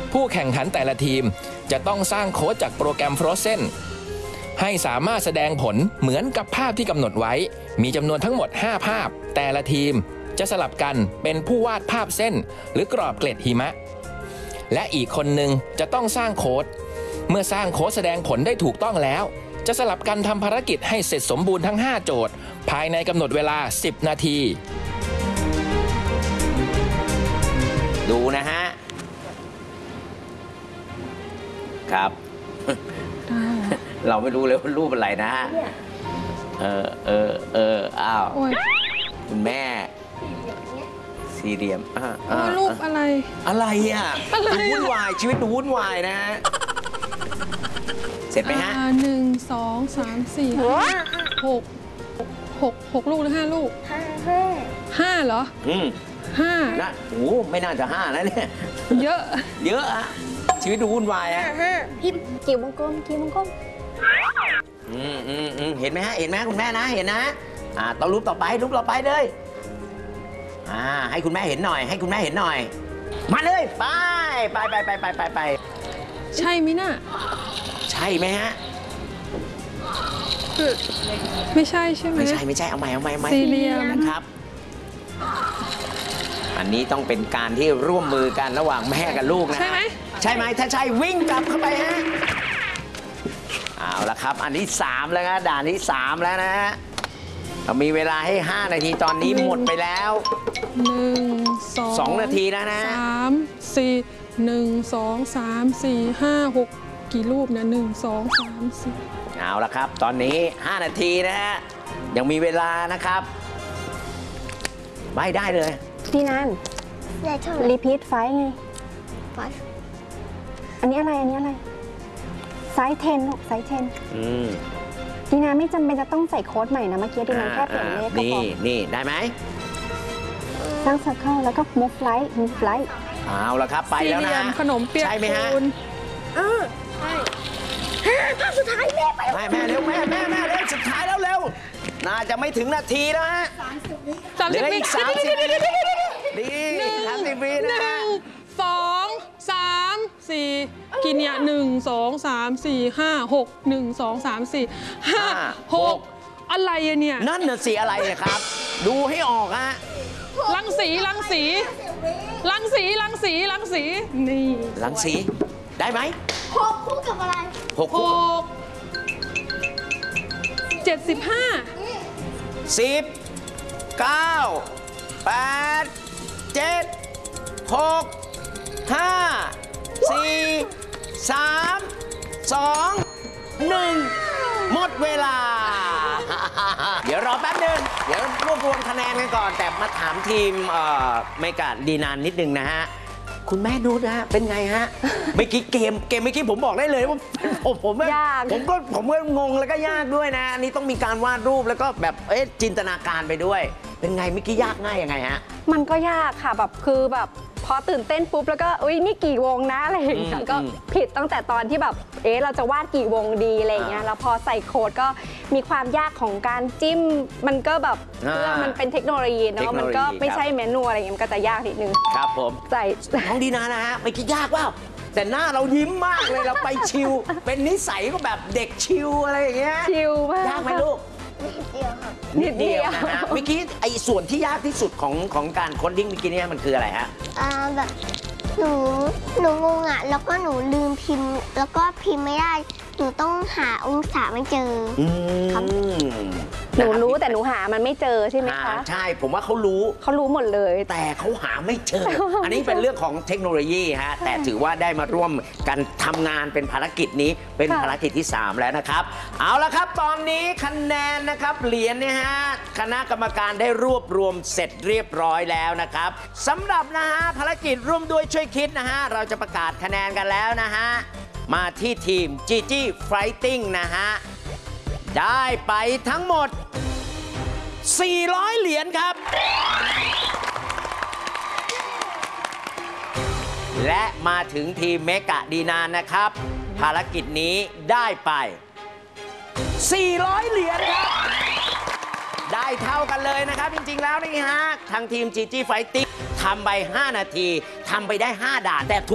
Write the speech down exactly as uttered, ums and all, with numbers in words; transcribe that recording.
ผู้แข่งขันแต่ละทีมจะต้องสร้างโค้ดจากโปรแกรม Frozen ให้สามารถแสดงผลเหมือนกับภาพที่กำหนดไว้มีจำนวนทั้งหมดห้าภาพแต่ละทีมจะสลับกันเป็นผู้วาดภาพเส้นหรือกรอบเกล็ดหิมะและอีกคนหนึ่งจะต้องสร้างโค้ดเมื่อสร้างโค้ดแสดงผลได้ถูกต้องแล้วจะสลับกันทำภารกิจให้เสร็จสมบูรณ์ทั้งห้าโจทย์ภายในกำหนดเวลาสิบนาทีดูนะฮะครับเราไม่รู้เลยว่ารูปอะไรนะฮะเออเออเอออ้าวคุณแม่สี่เหลี่ยมอ่ารูปอะไรอะไรอ่ะดูวุ่นวายชีวิตดูวุ่นวายนะฮะเสร็จไหมฮะหนึ่งสองสามสี่ห้าหกหกหกลูกหรือห้าลูกห้าห้าห้าเหรออืมห้านะโอ้ไม่น่าจะห้าแล้วเนี่ยเยอะเยอะอะชีวิตดูวุ่นวายอะห้าพิมพ์กี่วงกลมกี่วงกลมอืมอืมอืมเห็นไหมฮะเห็นไหมคุณแม่นะเห็นนะอ่าต้องรูปต่อไปรูปต่อไปเลยอ่าให้คุณแม่เห็นหน่อยให้คุณแม่เห็นหน่อยมาเลยไปไปไปไปไปไปไปใช่ไหมน่ะใช่ไหมฮะไม่ใช่ใช่ไหมไม่ใช่ไม่ใช่เอาใหม่เอาใหม่เอาใหม่สี่เหลี่ยมนะครับอันนี้ต้องเป็นการที่ร่วมมือกันระหว่างแม่กับลูกนะใช่ไหมใช่ไหมถ้าใช่วิ่งกลับเข้าไปฮะเอาละครับอันนี้สามแล้วนะด่านนี้สามแล้วนะฮะเรามีเวลาให้ห้านาทีตอนนี้หมดไปแล้วหนึ่งสองสองนาทีแล้วนะสามสี่หนึ่งสองสามสี่ห้าหกกี่รูปนะหนึ่งสองสามสี่เอาละครับตอนนี้ห้านาทีนะฮะยังมีเวลานะครับไม่ได้เลยพี่นันรีพีทไฟไงไฟอันนี้อะไรอันนี้อะไรไซส์เทนลูกไซส์เทนดีนาไม่จำเป็นจะต้องใส่โค้ดใหม่นะเมื่อกี้ดีนาแค่เปลี่ยนเลขก็พอนี่นี่ได้ไหมสร้างเซอร์เคิลแล้วก็ move light move light เอาละครับไปแล้วนะขนมเปี๊ยกใช่ไหมฮะเออใช่ภาพสุดท้ายแม่ไปแม่แม่เร็วแม่แม่แม่เร็วสุดท้ายแล้วเร็วน่าจะไม่ถึงนาทีแล้วฮะเหลืออีกสามสิบวิดีสามสิบวินะฮะสองสามสี่กินเนี่ยหนึ่งสองสามสี่ห้าหกหนึ่งสองสามสี่ห้าหกอะไรเนี่ยนั่นน่ะสีอะไรครับ ดูให้ออกฮะรังสีรังสีรังสีรังสีรังสีนี่รังสีได้ไหมหกคู่กับอะไรหกคู่เจ็ดสิบห้าสิบเก้าแปดเจ็ดหกห้าสี่สามสองหนึ่งหมดเวลาเดี๋ยวรอแป๊บนึงเดี๋ยวรวบรวมคะแนนกันก่อนแต่มาถามทีมเมกาดีนานนิดนึงนะฮะคุณแม่ดูนะเป็นไงฮะเมื่อกี้เกมเกมเมื่อกี้ผมบอกได้เลยว่าผมผมผมก็ผมก็งงแล้วก็ยากด้วยนะอันนี้ต้องมีการวาดรูปแล้วก็แบบเอ๊ะจินตนาการไปด้วยเป็นไงเมื่อกี้ยากง่ายยังไงฮะมันก็ยากค่ะแบบคือแบบพอตื่นเต้นปุ๊บแล้วก็อุ้ยนี่กี่วงนะอะไรอย่างเงี้ยก็ผิดตั้งแต่ตอนที่แบบเอ๊ะเราจะวาดกี่วงดีอะไรอย่างเงี้ยแล้วพอใส่โค้ดก็มีความยากของการจิ้มมันก็แบบเพื่อมันเป็นเทคโนโลยีเนาะมันก็ไม่ใช่เมนูอะไรอย่างเงี้ยมันก็จะยากนิดนึงครับผมใส่น้องดีนานะฮะไม่คิดยากว่าแต่หน้าเรายิ้มมากเลยเราไปชิลเป็นนิสัยก็แบบเด็กชิลอะไรอย่างเงี้ยชิลมากยากไหมลูกนิดเดียวนะฮะเมื่อกี้ไอ้ส่วนที่ยากที่สุดของของการโคดดิ้งเมื่อกี้เนี่ยมันคืออะไรฮะอ่าแบบหนูหนูงงอ่ะแล้วก็หนูลืมพิมพ์แล้วก็พิมพ์ไม่ได้หนูต้องหาองศาไม่เจอครับหนูรู้แต่หนูหามันไม่เจอใช่ไหมคะใช่ผมว่าเขารู้เขารู้หมดเลยแต่เขาหาไม่เจออันนี้เป็นเรื่องของเทคโนโลยีฮะแต่ถือว่าได้มาร่วมกันทำงานเป็นภารกิจนี้เป็นภารกิจที่สามแล้วนะครับเอาละครับตอนนี้คะแนนนะครับเหรียญเนี่ยฮะคณะกรรมการได้รวบรวมเสร็จเรียบร้อยแล้วนะครับสำหรับนะฮะภารกิจร่วมด้วยช่วยคิดนะฮะเราจะประกาศคะแนนกันแล้วนะฮะมาที่ทีม จี จี Fighting นะฮะได้ไปทั้งหมดสี่ร้อยเหรียญครับและมาถึงทีมเมกะดีนานนะครับภารกิจนี้ได้ไปสี่ร้อยเหรียญครับได้เท่ากันเลยนะครับจริงๆแล้วนี่ฮะทางทีม จี จี Fighting ทำไปห้านาทีทำไปได้ห้าด่านแต่